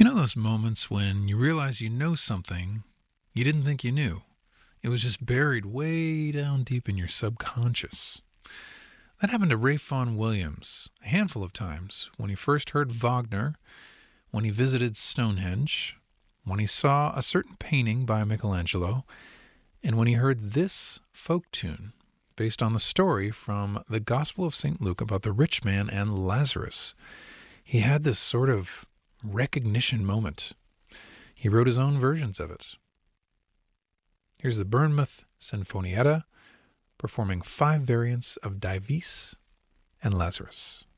You know those moments when you realize you know something you didn't think you knew? It was just buried way down deep in your subconscious. That happened to Ralph Vaughan Williams a handful of times when he first heard Wagner, when he visited Stonehenge, when he saw a certain painting by Michelangelo, and when he heard this folk tune based on the story from the Gospel of St. Luke about the rich man and Lazarus. He had this sort of recognition moment. He wrote his own versions of it. Here's the Bournemouth Sinfonietta performing 5 variants of Dives and Lazarus.